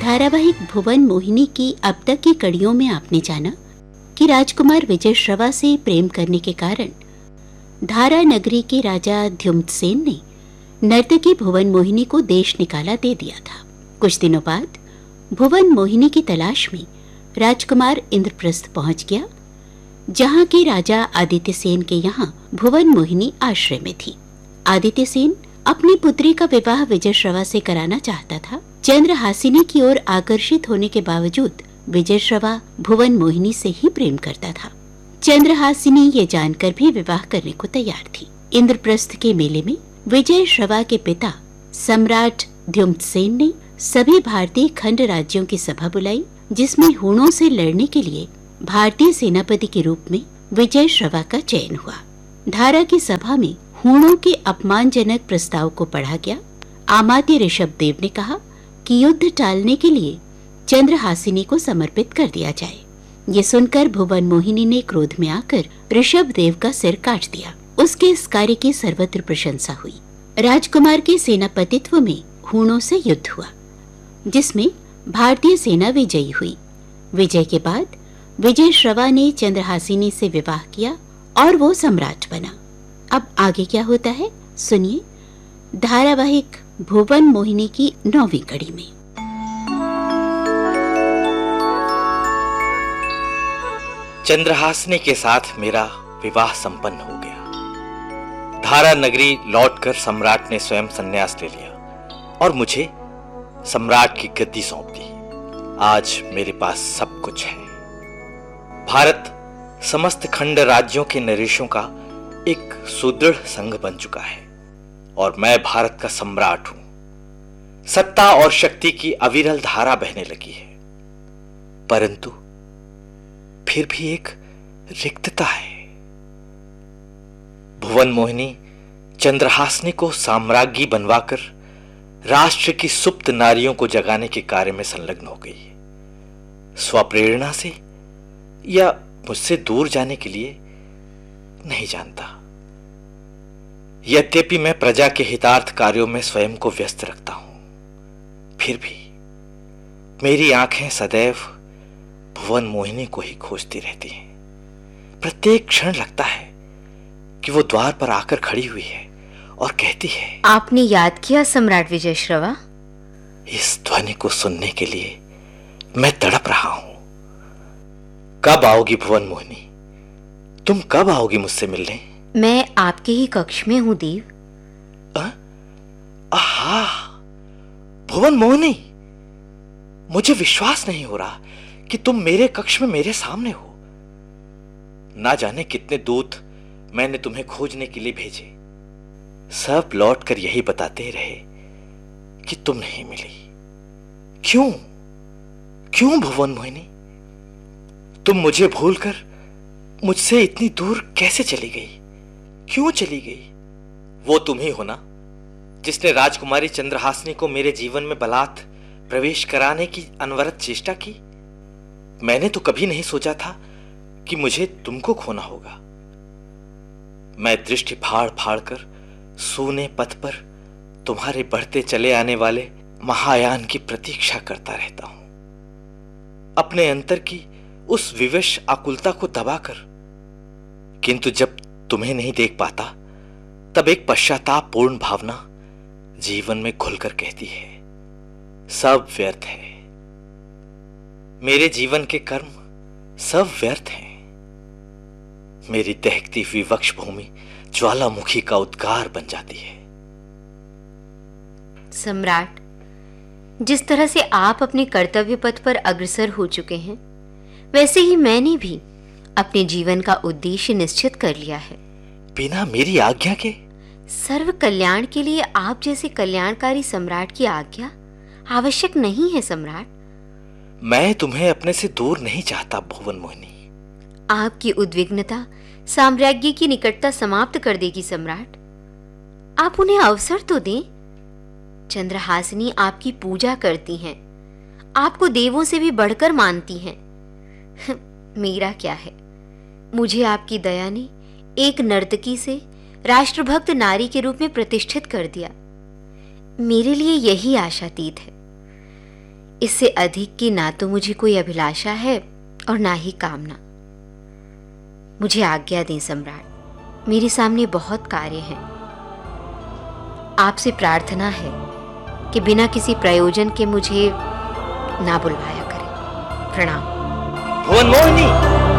धारावाहिक भुवन मोहिनी की अब तक की कड़ियों में आपने जाना कि राजकुमार विजय श्रवा से प्रेम करने के कारण धारा नगरी के राजा द्युम्नसेन ने नर्तकी भुवन मोहिनी को देश निकाला दे दिया था। कुछ दिनों बाद भुवन मोहिनी की तलाश में राजकुमार इंद्रप्रस्थ पहुंच गया, जहां के राजा आदित्य सेन के यहाँ भुवन मोहिनी आश्रय में थी। आदित्य सेन अपनी पुत्री का विवाह विजय श्रवा से कराना चाहता था। चंद्रहासिनी की ओर आकर्षित होने के बावजूद विजय श्रवा भुवन मोहिनी से ही प्रेम करता था। चंद्रहासिनी ये जानकर भी विवाह करने को तैयार थी। इंद्रप्रस्थ के मेले में विजय श्रवा के पिता सम्राट द्युम्नसेन ने सभी भारतीय खंड राज्यों की सभा बुलाई, जिसमें हूणों से लड़ने के लिए भारतीय सेनापति के रूप में विजय श्रवा का चयन हुआ। धारा की सभा में हूणों के अपमानजनक प्रस्ताव को पढ़ा गया। आमात्य ऋषभदेव ने कहा कि युद्ध टालने के लिए चंद्रहासिनी को समर्पित कर दिया जाए। ये सुनकर भुवन मोहिनी ने क्रोध में आकर ऋषभदेव का सिर काट दिया। उसके इस कार्य की सर्वत्र प्रशंसा हुई। राजकुमार के सेनापतित्व में हूणों से युद्ध हुआ, जिसमें भारतीय सेना विजयी हुई। विजय के बाद विजय श्रवा ने चंद्रहासिनी से विवाह किया और वो सम्राट बना। अब आगे क्या होता है सुनिए धारावाहिक भुवन मोहिनी की 9वीं कड़ी में। चंद्रहासिनी के साथ मेरा विवाह संपन्न हो गया। धारा नगरी लौटकर सम्राट ने स्वयं संन्यास ले लिया और मुझे सम्राट की गद्दी सौंप दी। आज मेरे पास सब कुछ है। भारत समस्त खंड राज्यों के नरेशों का एक सुदृढ़ संघ बन चुका है और मैं भारत का सम्राट हूं। सत्ता और शक्ति की अविरल धारा बहने लगी है, परंतु फिर भी एक रिक्तता है। भुवन मोहिनी चंद्रहासिनी को साम्राज्ञी बनवाकर राष्ट्र की सुप्त नारियों को जगाने के कार्य में संलग्न हो गई है। स्वप्रेरणा से या मुझसे दूर जाने के लिए नहीं जानता। यद्यपि मैं प्रजा के हितार्थ कार्यों में स्वयं को व्यस्त रखता हूं, फिर भी मेरी आंखें सदैव भुवन मोहिनी को ही खोजती रहती हैं। प्रत्येक क्षण लगता है कि वो द्वार पर आकर खड़ी हुई है और कहती है, आपने याद किया सम्राट विजय श्रवा? इस ध्वनि को सुनने के लिए मैं तड़प रहा हूं। कब आओगी भुवन मोहिनी? तुम कब आओगी मुझसे मिलने? मैं आपके ही कक्ष में हूं देव। आहा, भुवन मोहिनी, मुझे विश्वास नहीं हो रहा कि तुम मेरे कक्ष में मेरे सामने हो। ना जाने कितने दूत मैंने तुम्हें खोजने के लिए भेजे, सब लौटकर यही बताते रहे कि तुम नहीं मिली। क्यों क्यों भुवन मोहिनी? तुम मुझे भूलकर मुझसे इतनी दूर कैसे चली गई? क्यों चली गई? वो तुम ही हो ना जिसने राजकुमारी चंद्रहासिनी को मेरे जीवन में बलात् प्रवेश कराने की अनवरत चेष्टा की। मैंने तो कभी नहीं सोचा था कि मुझे तुमको खोना होगा। मैं दृष्टि फाड़ फाड़ कर सूने पथ पर तुम्हारे बढ़ते चले आने वाले महायान की प्रतीक्षा करता रहता हूं, अपने अंतर की उस विवश आकुलता को दबाकर। किंतु जब तुम्हें नहीं देख पाता, तब एक पश्चाताप पूर्ण भावना जीवन में घुलकर कहती है, सब व्यर्थ है। मेरे जीवन के कर्म सब व्यर्थ हैं। मेरी दहकती हुई वक्ष भूमि ज्वालामुखी का उद्गार बन जाती है। सम्राट, जिस तरह से आप अपने कर्तव्य पथ पर अग्रसर हो चुके हैं, वैसे ही मैंने भी अपने जीवन का उद्देश्य निश्चित कर लिया है। बिना मेरी आज्ञा के? सर्व कल्याण के लिए आप जैसे कल्याणकारी सम्राट की आज्ञा आवश्यक नहीं है सम्राट। मैं तुम्हें अपने से दूर नहीं चाहता भुवन मोहिनी। आपकी उद्विग्नता साम्राज्ञी की निकटता समाप्त कर देगी सम्राट। आप उन्हें अवसर तो दें। चंद्रहासिनी आपकी पूजा करती हैं, आपको देवों से भी बढ़कर मानती हैं। मेरा क्या है? मुझे आपकी दया ने एक नर्तकी से राष्ट्रभक्त नारी के रूप में प्रतिष्ठित कर दिया। मेरे लिए यही आशातीत है। इससे अधिक की ना तो मुझे कोई अभिलाषा है और ना ही कामना। मुझे आज्ञा दें सम्राट, मेरे सामने बहुत कार्य हैं। आपसे प्रार्थना है कि बिना किसी प्रयोजन के मुझे ना बुलवाया करें। प्रणाम। भुवन मोहिनी।